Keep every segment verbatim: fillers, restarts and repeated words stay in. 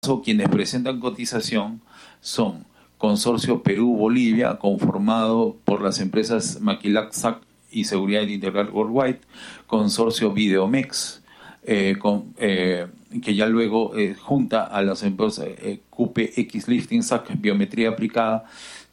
Quienes presentan cotización son Consorcio Perú-Bolivia, conformado por las empresas Maquilac, S A C y Seguridad Integral Worldwide, Consorcio Videomex, eh, con, eh, que ya luego eh, junta a las empresas eh, Q P X Lifting, S A C, Biometría Aplicada,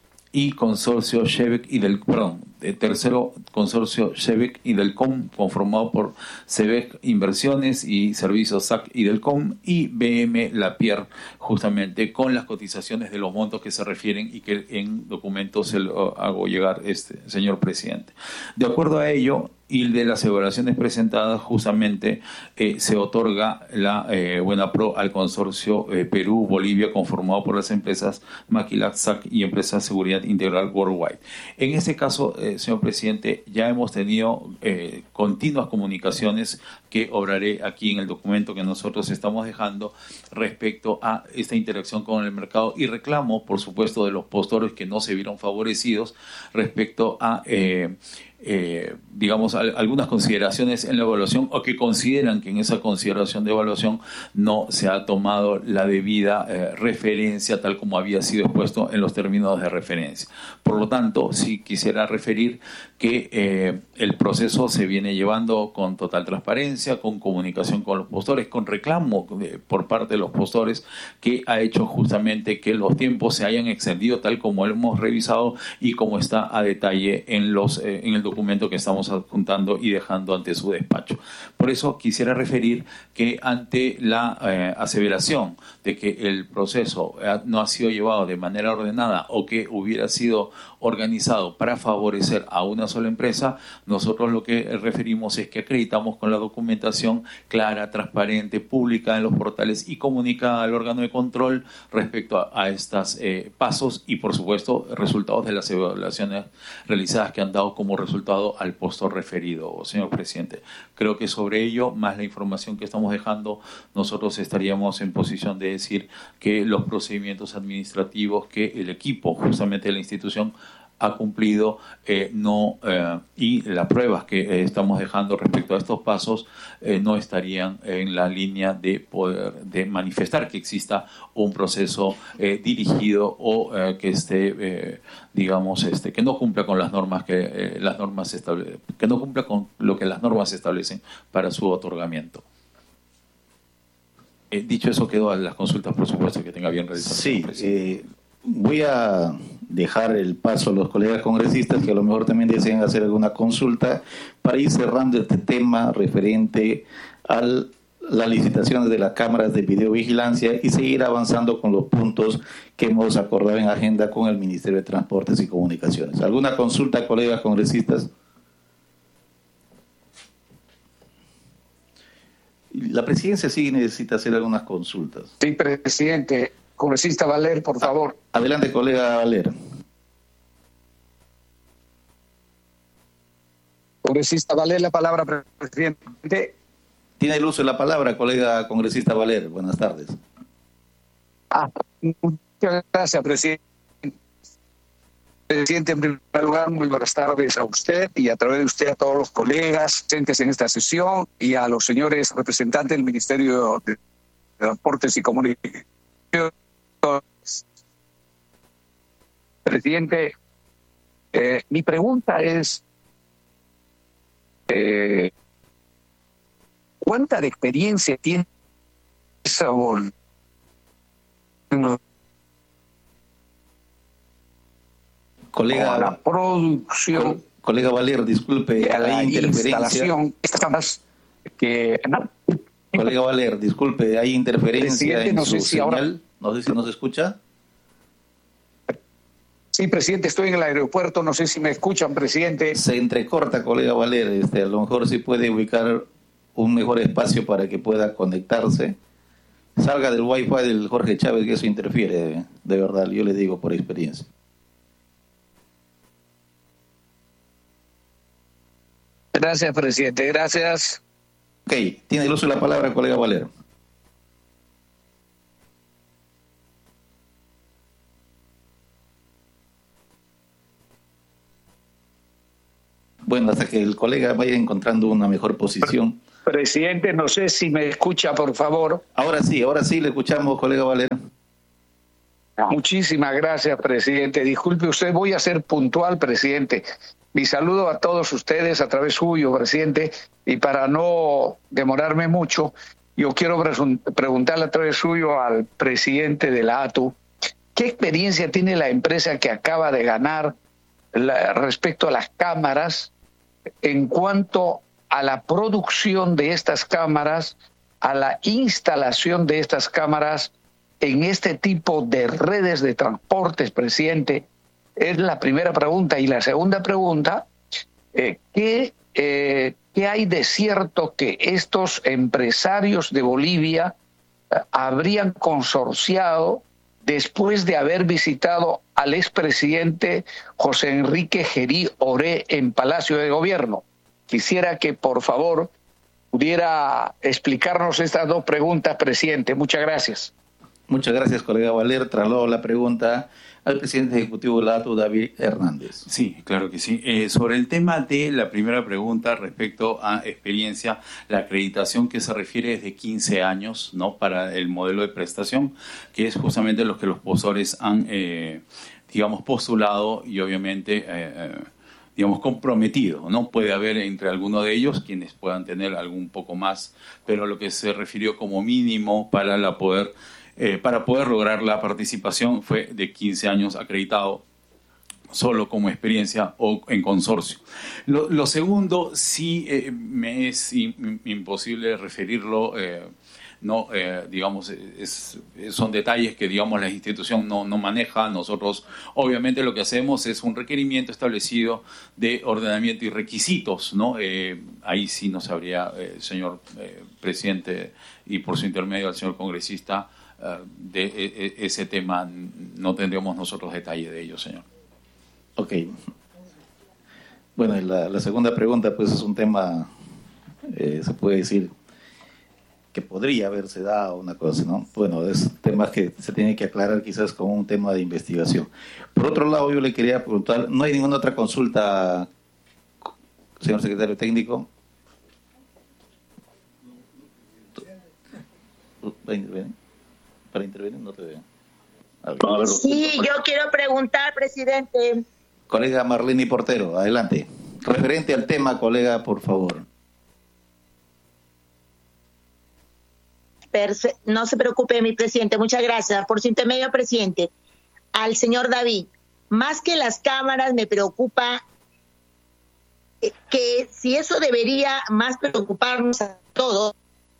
y Consorcio Shevek y del perdón, eh, tercero Consorcio Shevek y del C O M, conformado por Cebec Inversiones y Servicios S A C y del C O M, y B M Lapierre, justamente con las cotizaciones de los montos que se refieren y que en documentos se lo hago llegar, este señor presidente. De acuerdo a ello y de las evaluaciones presentadas, justamente eh, se otorga la eh, buena pro al consorcio eh, Perú-Bolivia, conformado por las empresas Maquilac, S A C y Empresa Seguridad Integral Worldwide. En ese caso, eh, señor presidente, ya hemos tenido eh, continuas comunicaciones que obraré aquí en el documento que nosotros estamos dejando respecto a esta interacción con el mercado y reclamo, por supuesto, de los postores que no se vieron favorecidos respecto a eh, Eh, digamos, al, algunas consideraciones en la evaluación o que consideran que en esa consideración de evaluación no se ha tomado la debida eh, referencia tal como había sido expuesto en los términos de referencia. Por lo tanto, sí quisiera referir que eh, el proceso se viene llevando con total transparencia, con comunicación con los postores, con reclamo de, por parte de los postores, que ha hecho justamente que los tiempos se hayan extendido tal como hemos revisado y como está a detalle en, los, eh, en el documento que estamos adjuntando y dejando ante su despacho. Por eso quisiera referir que ante la eh, aseveración de que el proceso no ha sido llevado de manera ordenada o que hubiera sido organizado para favorecer a una sola empresa, nosotros lo que referimos es que acreditamos con la documentación clara, transparente, pública en los portales y comunicada al órgano de control respecto a, a estos eh, pasos y, por supuesto, resultados de las evaluaciones realizadas que han dado como resultado al postor referido, señor presidente. Creo que sobre ello, más la información que estamos dejando, nosotros estaríamos en posición de decir que los procedimientos administrativos que el equipo justamente de la institución ha cumplido eh, no eh, y las pruebas que eh, estamos dejando respecto a estos pasos eh, no estarían en la línea de poder de manifestar que exista un proceso eh, dirigido o eh, que esté eh, digamos este que no cumpla con las normas que eh, las normas establece, que no cumpla con lo que las normas establecen para su otorgamiento. Eh, dicho eso, quedo a las consultas, por supuesto, que tenga bien realizado. Sí, eh, voy a dejar el paso a los colegas congresistas que a lo mejor también desean hacer alguna consulta para ir cerrando este tema referente a las licitaciones de las cámaras de videovigilancia y seguir avanzando con los puntos que hemos acordado en agenda con el Ministerio de Transportes y Comunicaciones. ¿Alguna consulta, colegas congresistas? La presidencia sí necesita hacer algunas consultas. Sí, presidente. Congresista Valer, por favor. Adelante, colega Valer. Congresista Valer, la palabra, presidente. Tiene el uso de la palabra, colega congresista Valer. Buenas tardes. Ah, muchas gracias, presidente. Presidente, en primer lugar, muy buenas tardes a usted y a través de usted a todos los colegas presentes en esta sesión y a los señores representantes del Ministerio de Transportes y Comunicaciones. Presidente, eh, mi pregunta es, eh, ¿cuánta de experiencia tiene esa vol- Colega, a la producción, colega Valer, disculpe, a la hay interferencia. instalación, estas cámaras que... Colega Valer, disculpe, hay interferencia Presidente, en no su sé si señal. ahora- No sé si nos escucha. Sí, presidente, estoy en el aeropuerto, no sé si me escuchan, presidente. Se entrecorta, colega Valer. Este, a lo mejor sí puede ubicar un mejor espacio para que pueda conectarse. Salga del wifi del Jorge Chávez, que eso interfiere, de verdad, yo le digo por experiencia. Gracias, presidente, gracias. Ok, tiene el uso de la palabra, colega Valer. Bueno, hasta que el colega vaya encontrando una mejor posición. Presidente, no sé si me escucha, por favor. Ahora sí, ahora sí le escuchamos, colega Valera. Muchísimas gracias, presidente. Disculpe usted, voy a ser puntual, presidente. Mi saludo a todos ustedes a través suyo, presidente, y para no demorarme mucho, yo quiero preguntarle a través suyo al presidente de la A T U, ¿qué experiencia tiene la empresa que acaba de ganar la, respecto a las cámaras en cuanto a la producción de estas cámaras, a la instalación de estas cámaras en este tipo de redes de transportes, presidente? Es la primera pregunta. Y la segunda pregunta, eh, ¿qué, eh, ¿qué hay de cierto que estos empresarios de Bolivia eh, habrían consorciado después de haber visitado al expresidente José Enrique Gerí Oré en Palacio de Gobierno? Quisiera que, por favor, pudiera explicarnos estas dos preguntas, presidente. Muchas gracias. Muchas gracias, colega Valer. Traslado la pregunta al presidente ejecutivo de la A T U, David Hernández. Sí, claro que sí. Eh, sobre el tema de la primera pregunta respecto a experiencia, la acreditación que se refiere es de quince años, ¿no?, para el modelo de prestación, que es justamente lo que los posores han, eh, digamos, postulado y obviamente, eh, digamos, comprometido, ¿no? Puede haber entre algunos de ellos quienes puedan tener algún poco más, pero lo que se refirió como mínimo para la poder Eh, para poder lograr la participación fue de quince años acreditado solo como experiencia o en consorcio. Lo, lo segundo, sí eh, me es in, imposible referirlo, eh, no, eh, digamos, es, son detalles que, digamos, la institución no, no maneja. Nosotros, obviamente, lo que hacemos es un requerimiento establecido de ordenamiento y requisitos, ¿no? Eh, ahí sí no sabría, eh, señor eh, presidente, y por su intermedio al señor congresista, de ese tema no tendríamos nosotros detalle de ello, señor. Ok. Bueno, la, la segunda pregunta, pues es un tema, eh, se puede decir que podría haberse dado una cosa, ¿no? Bueno, es temas que se tiene que aclarar quizás como un tema de investigación. Por otro lado, yo le quería preguntar, ¿no hay ninguna otra consulta, señor secretario técnico? Para intervenir, no te veo. Sí, yo quiero preguntar, presidente. Colega Marlene Portero, adelante. Referente al tema, colega, por favor. Perfe- no se preocupe, mi presidente, muchas gracias. Por su intermedio, presidente, al señor David, más que las cámaras me preocupa que si eso debería más preocuparnos a todos,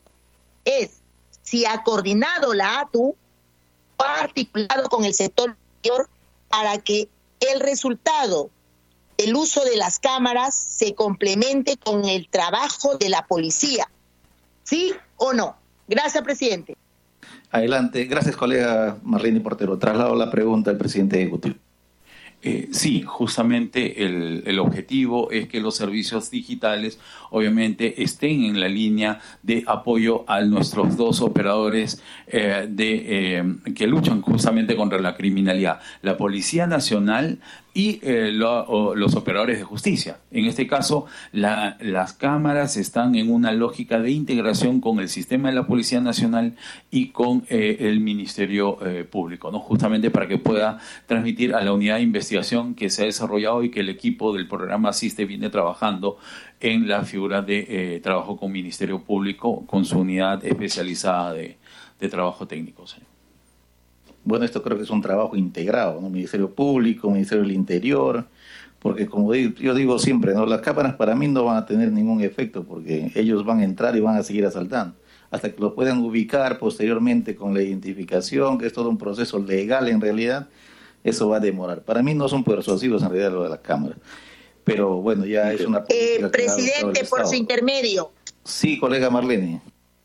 es si ha coordinado la A T U o ha articulado con el sector interior para que el resultado del uso de las cámaras se complemente con el trabajo de la policía. ¿Sí o no? Gracias, presidente. Adelante. Gracias, colega Marlene Portero. Traslado la pregunta al presidente ejecutivo. Eh, sí, justamente el, el objetivo es que los servicios digitales obviamente estén en la línea de apoyo a nuestros dos operadores eh, de, eh, que luchan justamente contra la criminalidad, la Policía Nacional y eh, lo, o, los operadores de justicia. En este caso, la, las cámaras están en una lógica de integración con el sistema de la Policía Nacional y con eh, el Ministerio eh, Público, ¿no? Justamente para que pueda transmitir a la unidad de investigación que se ha desarrollado y que el equipo del programa Asiste viene trabajando en la figura de eh, trabajo con Ministerio Público, con su unidad especializada de, de trabajo técnico, señor. Bueno, esto creo que es un trabajo integrado, ¿no? Ministerio Público, Ministerio del Interior, porque como yo digo siempre, ¿no?, las cámaras para mí no van a tener ningún efecto porque ellos van a entrar y van a seguir asaltando hasta que lo puedan ubicar posteriormente con la identificación, que es todo un proceso legal en realidad. Eso va a demorar. Para mí no son persuasivos en realidad lo de las cámaras, pero bueno, ya es una eh, presidente, por su intermedio. Sí, colega Marlene.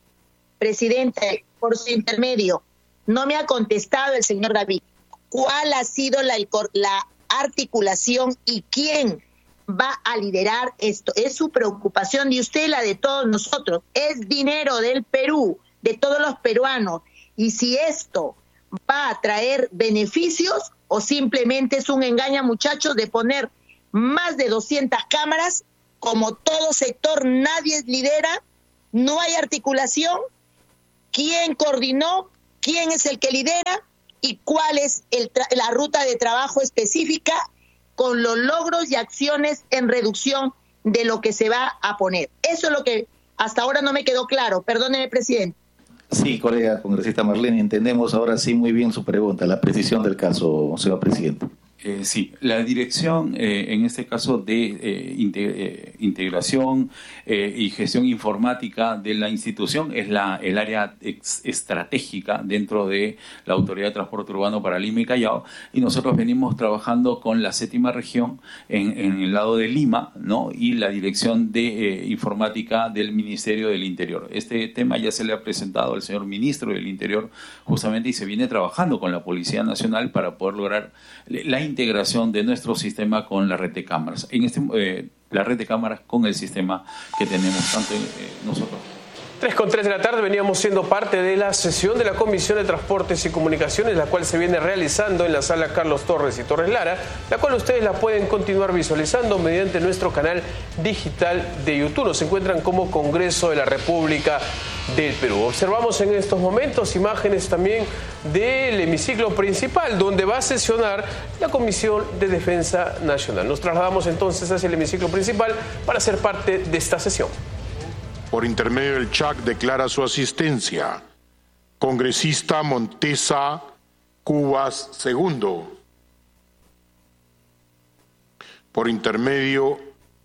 Presidente, por su intermedio. No me ha contestado el señor David. ¿Cuál ha sido la, la articulación y quién va a liderar esto? Es su preocupación de usted, la de todos nosotros. Es dinero del Perú, de todos los peruanos. Y si esto va a traer beneficios o simplemente es un engaño, muchachos, de poner más de doscientas cámaras como todo sector nadie lidera, no hay articulación, quién coordinó, quién es el que lidera y cuál es el la ruta de trabajo específica con los logros y acciones en reducción de lo que se va a poner. Eso es lo que hasta ahora no me quedó claro. Perdóneme, presidente. Sí, colega congresista Marlene, entendemos ahora sí muy bien su pregunta, la precisión del caso, señor presidente. Eh, sí, la dirección, eh, en este caso de eh, inte eh, integración eh, y gestión informática de la institución, es la, el área ex estratégica dentro de la Autoridad de Transporte Urbano para Lima y Callao, y nosotros venimos trabajando con la séptima región en, en el lado de Lima, ¿no? Y la dirección de eh, informática del Ministerio del Interior. Este tema ya se le ha presentado al señor Ministro del Interior justamente y se viene trabajando con la Policía Nacional para poder lograr la integración de nuestro sistema con la red de cámaras. En este, eh, la red de cámaras con el sistema que tenemos tanto eh, nosotros. tres con tres de la tarde veníamos siendo parte de la sesión de la Comisión de Transportes y Comunicaciones, la cual se viene realizando en la sala Carlos Torres y Torres Lara, la cual ustedes la pueden continuar visualizando mediante nuestro canal digital de YouTube. Nos encuentran como Congreso de la República del Perú. Observamos en estos momentos imágenes también del hemiciclo principal, donde va a sesionar la Comisión de Defensa Nacional. Nos trasladamos entonces hacia el hemiciclo principal para ser parte de esta sesión. Por intermedio del C H A C declara su asistencia. Congresista Montesa Cubas segundo. Por intermedio,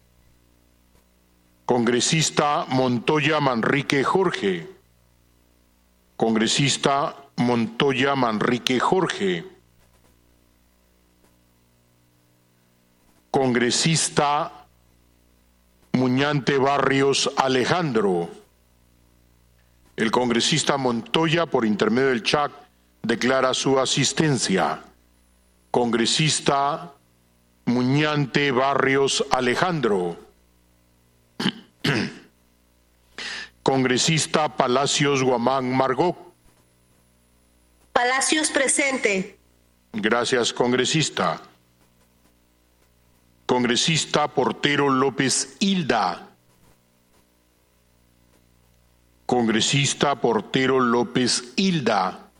congresista Montoya Manrique Jorge. Congresista Montoya Manrique Jorge. Congresista Muñante Barrios Alejandro. El congresista Montoya, por intermedio del C H A C, declara su asistencia. Congresista Muñante Barrios Alejandro. Congresista Palacios Guamán Margot. Palacios presente. Gracias, congresista. Congresista Portero López Hilda. Congresista Portero López Hilda.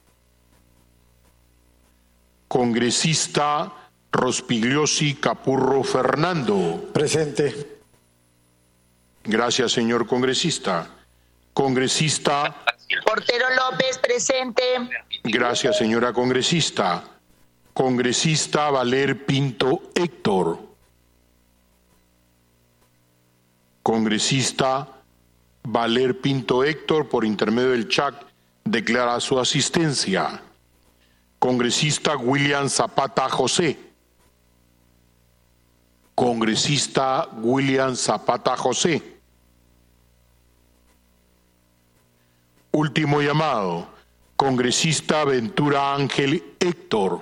Congresista Rospigliosi Capurro Fernando. Presente. Gracias, señor congresista. Congresista Portero López, presente. Gracias, señora congresista. Congresista Valer Pinto Héctor. Congresista Valer Pinto Héctor, por intermedio del C H A C, declara su asistencia. Congresista William Zapata José. Congresista William Zapata José. Último llamado. Congresista Ventura Ángel Héctor.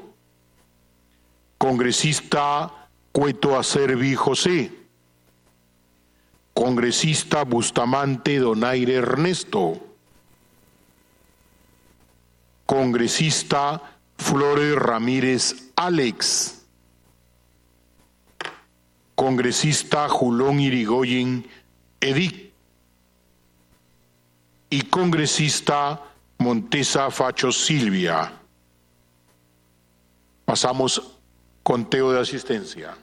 Congresista Cueto Acervi José. Congresista Bustamante Donaire Ernesto. Congresista Flores Ramírez Alex. Congresista Julón Irigoyen Edith. Y congresista Montesa Facho Silvia. Pasamos conteo de asistencia.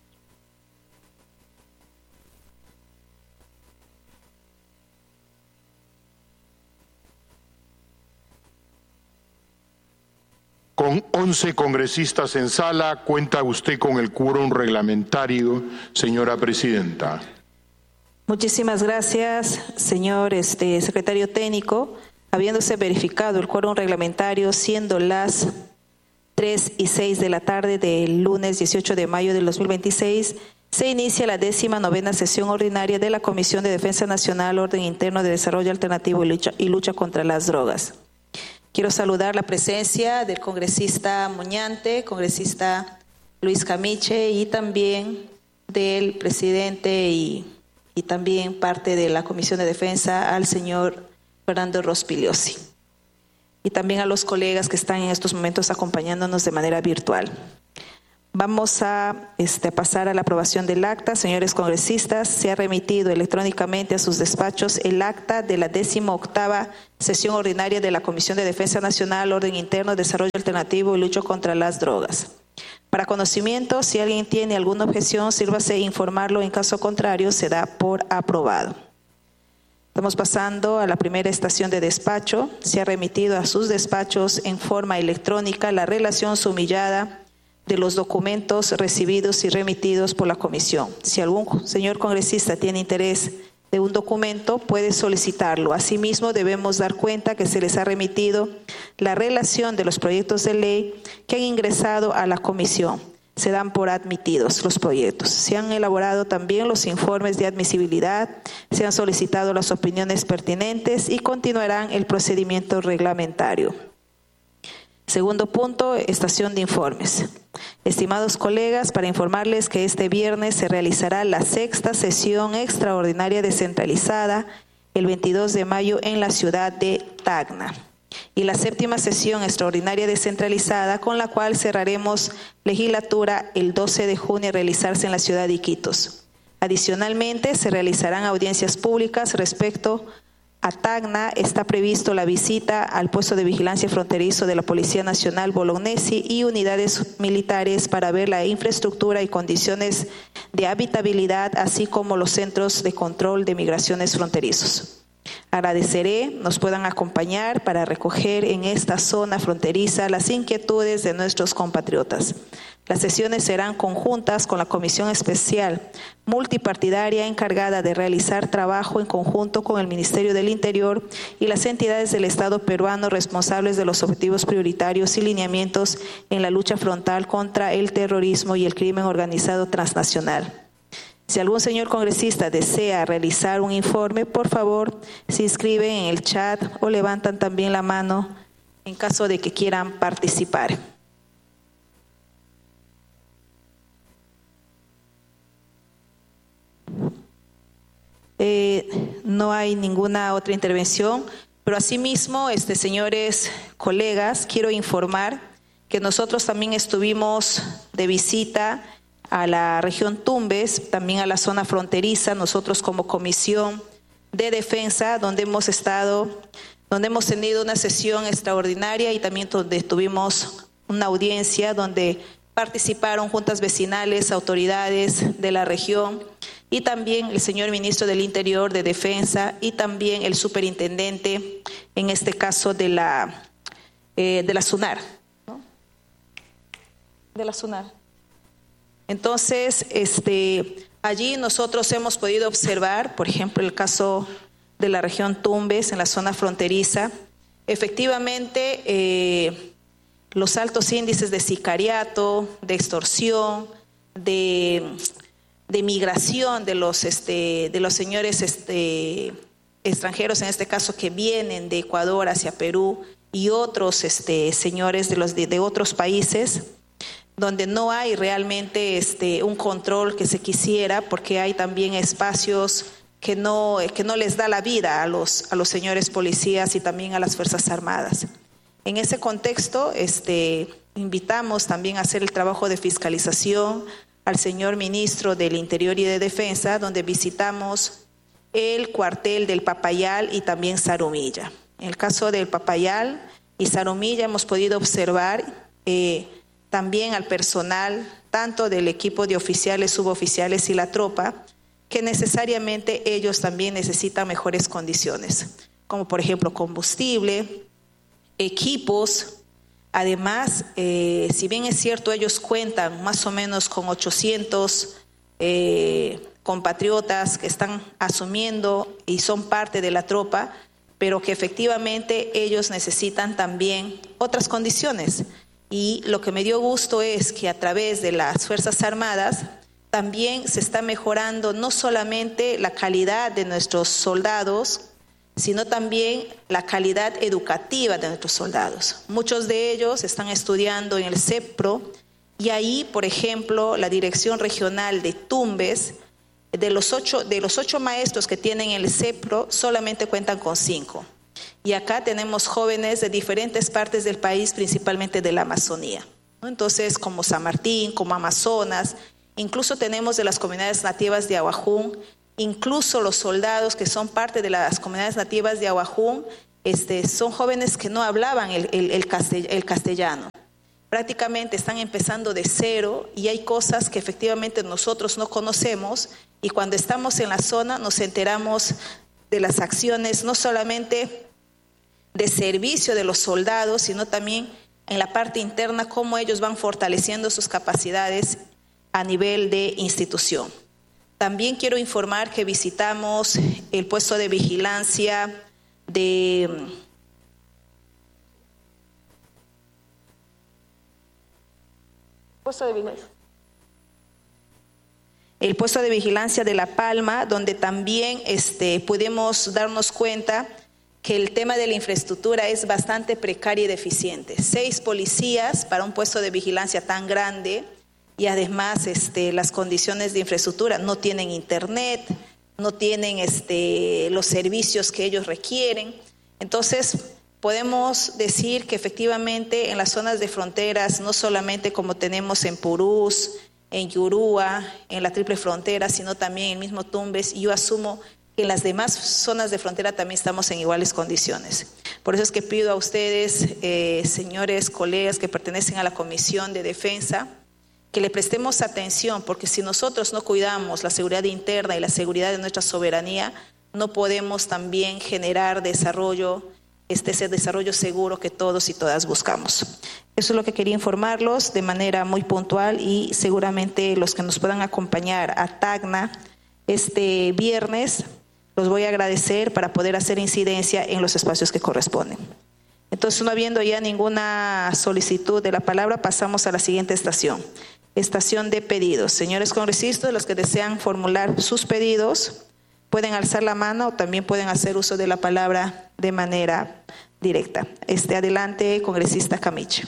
Con once congresistas en sala, cuenta usted con el quórum reglamentario, señora presidenta. Muchísimas gracias, señor este, secretario técnico. Habiéndose verificado el quórum reglamentario, siendo las tres y seis de la tarde del lunes dieciocho de mayo del dos mil veintiséis, se inicia la décima novena sesión ordinaria de la Comisión de Defensa Nacional, Orden Interno de Desarrollo Alternativo y lucha, y lucha contra las drogas. Quiero saludar la presencia del congresista Muñante, congresista Luis Camiche y también del presidente y, y también parte de la Comisión de Defensa al señor Fernando Rospigliosi. Y también a los colegas que están en estos momentos acompañándonos de manera virtual. Vamos a este, pasar a la aprobación del acta. Señores congresistas, se ha remitido electrónicamente a sus despachos el acta de la décima octava sesión ordinaria de la Comisión de Defensa Nacional, Orden Interno, Desarrollo Alternativo y Lucha contra las Drogas. Para conocimiento, si alguien tiene alguna objeción, sírvase informarlo. En caso contrario, se da por aprobado. Estamos pasando a la primera estación de despacho. Se ha remitido a sus despachos en forma electrónica la relación sumillada de los documentos recibidos y remitidos por la comisión. Si algún señor congresista tiene interés de un documento, puede solicitarlo. Asimismo, debemos dar cuenta que se les ha remitido la relación de los proyectos de ley que han ingresado a la comisión. Se dan por admitidos los proyectos. Se han elaborado también los informes de admisibilidad, se han solicitado las opiniones pertinentes y continuarán el procedimiento reglamentario. Segundo punto, estación de informes. Estimados colegas, para informarles que este viernes se realizará la sexta sesión extraordinaria descentralizada el veintidós de mayo en la ciudad de Tacna y la séptima sesión extraordinaria descentralizada con la cual cerraremos legislatura el doce de junio a realizarse en la ciudad de Iquitos. Adicionalmente, se realizarán audiencias públicas respecto a Tacna. Está previsto la visita al puesto de vigilancia fronterizo de la Policía Nacional Bolognesi y unidades militares para ver la infraestructura y condiciones de habitabilidad, así como los centros de control de migraciones fronterizos. Agradeceré nos puedan acompañar para recoger en esta zona fronteriza las inquietudes de nuestros compatriotas. Las sesiones serán conjuntas con la Comisión Especial Multipartidaria encargada de realizar trabajo en conjunto con el Ministerio del Interior y las entidades del Estado peruano responsables de los objetivos prioritarios y lineamientos en la lucha frontal contra el terrorismo y el crimen organizado transnacional. Si algún señor congresista desea realizar un informe, por favor, se inscriben en el chat o levantan también la mano en caso de que quieran participar. Eh, no hay ninguna otra intervención, pero asimismo, este, señores colegas, quiero informar que nosotros también estuvimos de visita a la región Tumbes, también a la zona fronteriza, nosotros como Comisión de Defensa, donde hemos estado, donde hemos tenido una sesión extraordinaria y también donde tuvimos una audiencia donde participaron juntas vecinales, autoridades de la región y también el señor ministro del Interior, de Defensa y también el superintendente, en este caso de la, eh, de la SUNAR, ¿no? De la SUNAR. Entonces, este, allí nosotros hemos podido observar, por ejemplo, el caso de la región Tumbes, en la zona fronteriza, efectivamente eh, los altos índices de sicariato, de extorsión, de, de migración de los, este, de los señores este, extranjeros, en este caso que vienen de Ecuador hacia Perú y otros este, señores de, los, de, de otros países, donde no hay realmente este, un control que se quisiera, porque hay también espacios que no, que no les da la vida a los, a los señores policías y también a las Fuerzas Armadas. En ese contexto, este, invitamos también a hacer el trabajo de fiscalización al señor ministro del Interior y de Defensa, donde visitamos el cuartel del Papayal y también Zarumilla. En el caso del Papayal y Zarumilla hemos podido observar eh, también al personal, tanto del equipo de oficiales, suboficiales y la tropa, que necesariamente ellos también necesitan mejores condiciones, como por ejemplo combustible, equipos. Además, eh, si bien es cierto, ellos cuentan más o menos con ochocientos eh, compatriotas que están asumiendo y son parte de la tropa, pero que efectivamente ellos necesitan también otras condiciones. Y lo que me dio gusto es que a través de las Fuerzas Armadas también se está mejorando no solamente la calidad de nuestros soldados, sino también la calidad educativa de nuestros soldados. Muchos de ellos están estudiando en el CEPRO y ahí, por ejemplo, la Dirección Regional de Tumbes, de los ocho, de los ocho maestros que tienen el CEPRO, solamente cuentan con cinco. Y acá tenemos jóvenes de diferentes partes del país, principalmente de la Amazonía. ¿no? Entonces, como San Martín, como Amazonas, incluso tenemos de las comunidades nativas de Ahuajún, incluso los soldados que son parte de las comunidades nativas de Ahuajún, este, son jóvenes que no hablaban el, el, el, castell- el castellano. Prácticamente están empezando de cero y hay cosas que efectivamente nosotros no conocemos y cuando estamos en la zona nos enteramos de las acciones no solamente de servicio de los soldados, sino también en la parte interna cómo ellos van fortaleciendo sus capacidades a nivel de institución. También quiero informar que visitamos el puesto de vigilancia de puesto de vigilancia. El puesto de vigilancia de La Palma, donde también este, pudimos darnos cuenta que el tema de la infraestructura es bastante precaria y deficiente. Seis policías para un puesto de vigilancia tan grande y además este, las condiciones de infraestructura, no tienen internet, no tienen este, los servicios que ellos requieren. Entonces, podemos decir que efectivamente en las zonas de fronteras, no solamente como tenemos en Purús, en Yurúa, en la triple frontera, sino también en el mismo Tumbes, y yo asumo que en las demás zonas de frontera también estamos en iguales condiciones. Por eso es que pido a ustedes, eh, señores colegas que pertenecen a la Comisión de Defensa, que le prestemos atención, porque si nosotros no cuidamos la seguridad interna y la seguridad de nuestra soberanía, no podemos también generar desarrollo, este ese desarrollo seguro que todos y todas buscamos. Eso es lo que quería informarlos de manera muy puntual y seguramente los que nos puedan acompañar a Tacna este viernes, los voy a agradecer para poder hacer incidencia en los espacios que corresponden. Entonces, no habiendo ya ninguna solicitud de la palabra, pasamos a la siguiente estación. Estación de pedidos. Señores congresistas, los que desean formular sus pedidos, pueden alzar la mano o también pueden hacer uso de la palabra de manera directa. Este, adelante, congresista Camiche.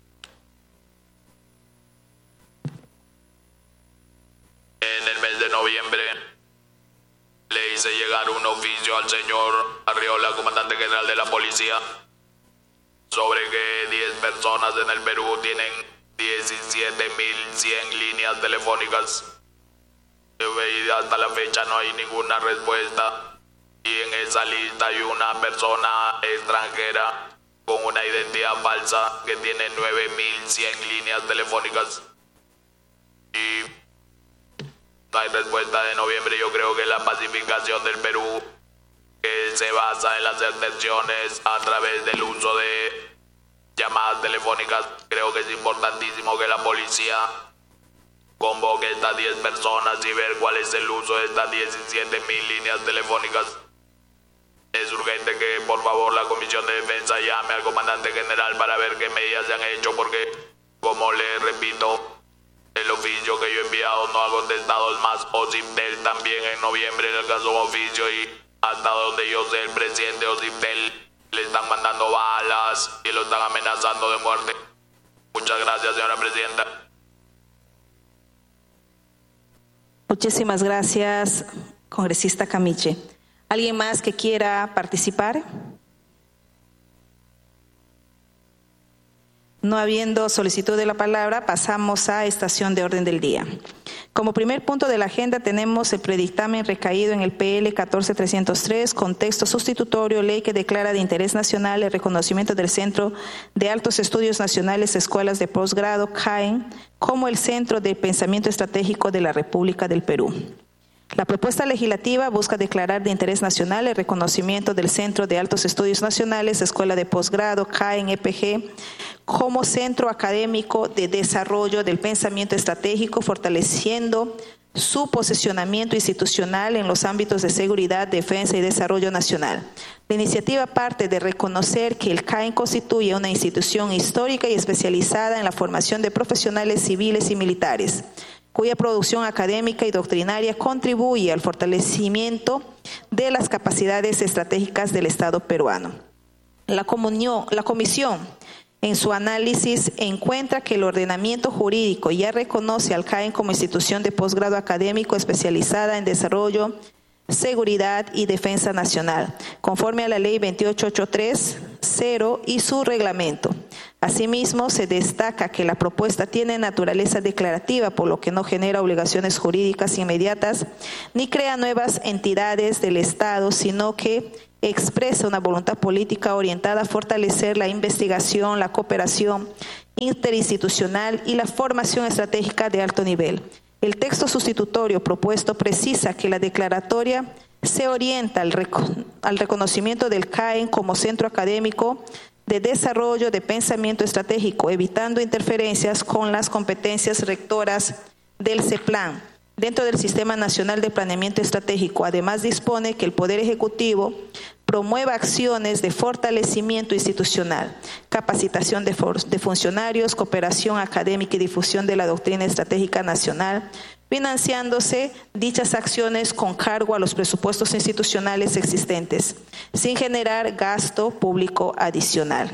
En el mes de noviembre le hice llegar un oficio al señor Arriola, comandante general de la policía, sobre que diez personas en el Perú tienen diecisiete mil cien líneas telefónicas. Y hasta la fecha no hay ninguna respuesta. Y en esa lista hay una persona extranjera con una identidad falsa que tiene nueve mil cien líneas telefónicas. Y no hay respuesta de noviembre. Yo creo que la pacificación del Perú, que se basa en las detenciones a través del uso de llamadas telefónicas, creo que es importantísimo que la policía convoque a estas diez personas y ver cuál es el uso de estas diecisiete mil líneas telefónicas. Es urgente que por favor la Comisión de Defensa llame al comandante general para ver qué medidas se han hecho, porque, como le repito, el oficio que yo he enviado no ha contestado. Es más, Ociptel también en noviembre en el caso de oficio, y hasta donde yo sé el presidente Ociptel le están mandando balas y lo están amenazando de muerte. Muchas gracias, señora presidenta. Muchísimas gracias, congresista Camiche. ¿Alguien más que quiera participar? No habiendo solicitud de la palabra, pasamos a estación de orden del día. Como primer punto de la agenda tenemos el predictamen recaído en el P L catorce trescientos tres, contexto sustitutorio, ley que declara de interés nacional el reconocimiento del Centro de Altos Estudios Nacionales, Escuelas de Posgrado, C A E N, como el Centro de Pensamiento Estratégico de la República del Perú. La propuesta legislativa busca declarar de interés nacional el reconocimiento del Centro de Altos Estudios Nacionales, Escuela de Posgrado, C A E N E P G, como centro académico de desarrollo del pensamiento estratégico, fortaleciendo su posicionamiento institucional en los ámbitos de seguridad, defensa y desarrollo nacional. La iniciativa parte de reconocer que el C A E N constituye una institución histórica y especializada en la formación de profesionales civiles y militares, cuya producción académica y doctrinaria contribuye al fortalecimiento de las capacidades estratégicas del Estado peruano. La, comunión, la Comisión, en su análisis, encuentra que el ordenamiento jurídico ya reconoce al C A E N como institución de posgrado académico especializada en desarrollo, seguridad y defensa nacional, conforme a la Ley veintiocho ochenta y tres cero y su reglamento. Asimismo, se destaca que la propuesta tiene naturaleza declarativa, por lo que no genera obligaciones jurídicas inmediatas ni crea nuevas entidades del Estado, sino que expresa una voluntad política orientada a fortalecer la investigación, la cooperación interinstitucional y la formación estratégica de alto nivel. El texto sustitutorio propuesto precisa que la declaratoria se orienta al, reco- al reconocimiento del C A E N como centro académico de desarrollo de pensamiento estratégico, evitando interferencias con las competencias rectoras del CEPLAN dentro del Sistema Nacional de Planeamiento Estratégico. Además, dispone que el Poder Ejecutivo promueva acciones de fortalecimiento institucional, capacitación de, for- de funcionarios, cooperación académica y difusión de la doctrina estratégica nacional, financiándose dichas acciones con cargo a los presupuestos institucionales existentes, sin generar gasto público adicional.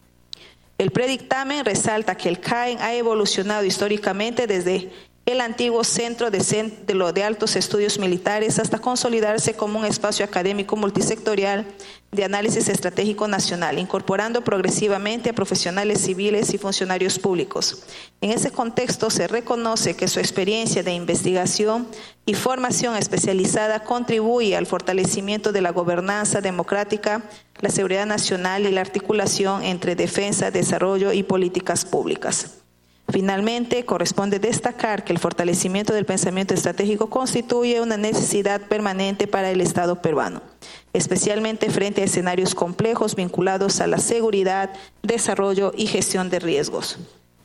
El predictamen resalta que el C A E N ha evolucionado históricamente desde el antiguo Centro de, Cent- de, lo de Altos Estudios Militares hasta consolidarse como un espacio académico multisectorial de análisis estratégico nacional, incorporando progresivamente a profesionales civiles y funcionarios públicos. En ese contexto, se reconoce que su experiencia de investigación y formación especializada contribuye al fortalecimiento de la gobernanza democrática, la seguridad nacional y la articulación entre defensa, desarrollo y políticas públicas. Finalmente, corresponde destacar que el fortalecimiento del pensamiento estratégico constituye una necesidad permanente para el Estado peruano, especialmente frente a escenarios complejos vinculados a la seguridad, desarrollo y gestión de riesgos.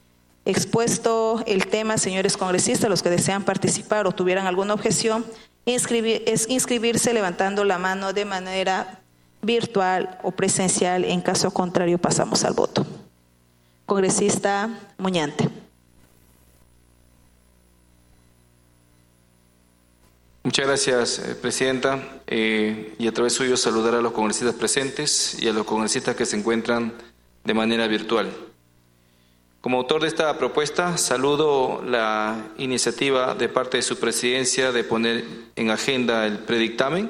Expuesto el tema, señores congresistas, los que desean participar o tuvieran alguna objeción, inscribir, es inscribirse levantando la mano de manera virtual o presencial. En caso contrario, pasamos al voto. Congresista Muñante. Muchas gracias, eh, Presidenta. Eh, y a través suyo saludar a los congresistas presentes y a los congresistas que se encuentran de manera virtual. Como autor de esta propuesta, saludo la iniciativa de parte de su presidencia de poner en agenda el predictamen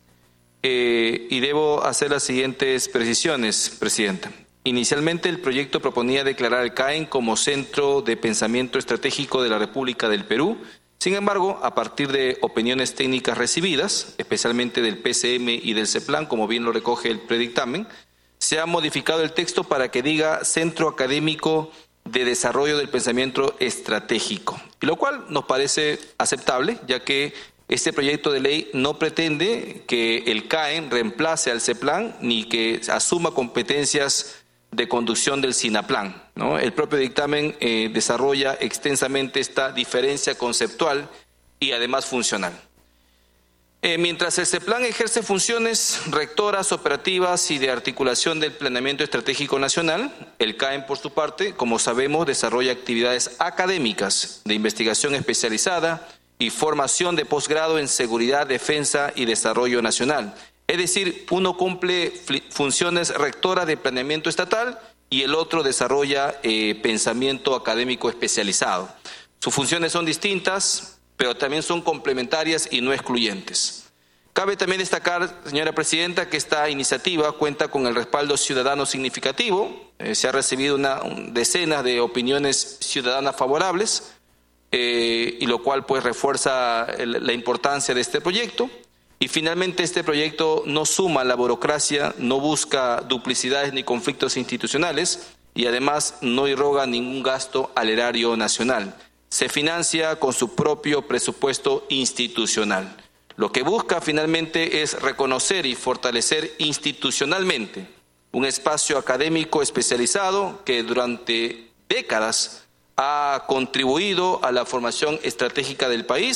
eh, y debo hacer las siguientes precisiones, Presidenta. Inicialmente, el proyecto proponía declarar al C A E N como centro de pensamiento estratégico de la República del Perú. Sin embargo, a partir de opiniones técnicas recibidas, especialmente del P C M y del CEPLAN, como bien lo recoge el predictamen, se ha modificado el texto para que diga Centro Académico de Desarrollo del Pensamiento Estratégico, y lo cual nos parece aceptable, ya que este proyecto de ley no pretende que el C A E N reemplace al CEPLAN ni que asuma competencias de conducción del SINAPLAN, ¿no? El propio dictamen eh, desarrolla extensamente esta diferencia conceptual y además funcional. Eh, mientras el CEPLAN ejerce funciones rectoras, operativas y de articulación del planeamiento estratégico nacional, el C A E N, por su parte, como sabemos, desarrolla actividades académicas de investigación especializada y formación de posgrado en seguridad, defensa y desarrollo nacional. Es decir, uno cumple funciones rectoras de planeamiento estatal y el otro desarrolla eh, pensamiento académico especializado. Sus funciones son distintas, pero también son complementarias y no excluyentes. Cabe también destacar, señora Presidenta, que esta iniciativa cuenta con el respaldo ciudadano significativo. Eh, se ha recibido una, un, decenas de opiniones ciudadanas favorables, eh, y lo cual pues refuerza el, la importancia de este proyecto. Y finalmente, este proyecto no suma la burocracia, no busca duplicidades ni conflictos institucionales y además no irroga ningún gasto al erario nacional. Se financia con su propio presupuesto institucional. Lo que busca finalmente es reconocer y fortalecer institucionalmente un espacio académico especializado que durante décadas ha contribuido a la formación estratégica del país